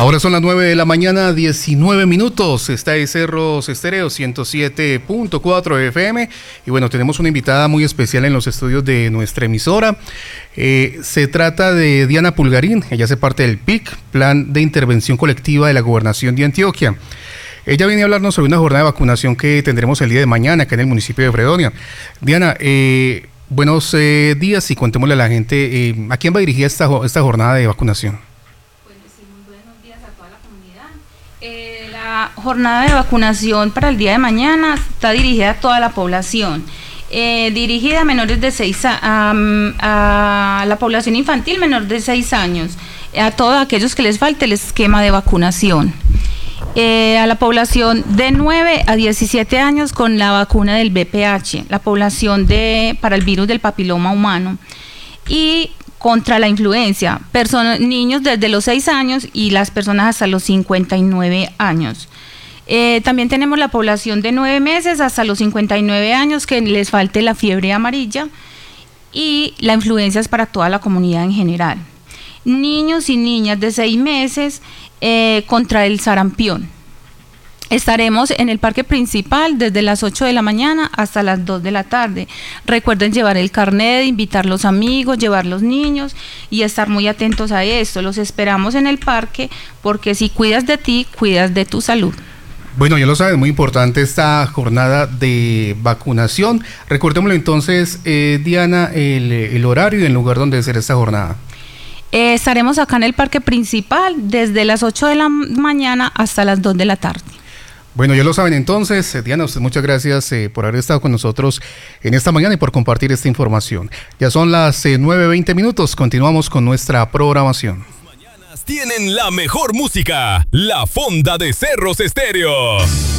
Ahora son las 9 de la mañana, 19 minutos. Está en Cerros Estéreo 107.4 FM. Y bueno, tenemos una invitada muy especial en los estudios de nuestra emisora. Se trata de Diana Pulgarín. Ella hace parte del PIC, Plan de Intervención Colectiva de la Gobernación de Antioquia. Ella viene a hablarnos sobre una jornada de vacunación que tendremos el día de mañana acá en el municipio de Fredonia. Diana, buenos días y contémosle a la gente a quién va dirigida esta jornada de vacunación. La jornada de vacunación para el día de mañana está dirigida a toda la población, dirigida a menores de 6 a la población infantil menor de 6 años, a todos aquellos que les falte el esquema de vacunación, a la población de 9 a 17 años con la vacuna del VPH, la población para el virus del papiloma humano y contra la influencia, niños desde los 6 años y las personas hasta los 59 años. También tenemos la población de 9 meses hasta los 59 años que les falte la fiebre amarilla y la influencia es para toda la comunidad en general. Niños y niñas de 6 meses contra el sarampión. Estaremos en el parque principal desde las 8 de la mañana hasta las 2 de la tarde. Recuerden llevar el carnet, invitar los amigos, llevar los niños y estar muy atentos a esto. Los esperamos en el parque porque si cuidas de ti, cuidas de tu salud. Bueno, ya lo saben, muy importante esta jornada de vacunación. Recordémoslo entonces, Diana, el horario y el lugar donde será esta jornada. Estaremos acá en el parque principal desde las 8 de la mañana hasta las 2 de la tarde. Bueno, ya lo saben entonces, Diana, usted muchas gracias por haber estado con nosotros en esta mañana y por compartir esta información. Ya son las 9:20 minutos, continuamos con nuestra programación. Mañanas tienen la mejor música, La Fonda de Cerros Estéreo.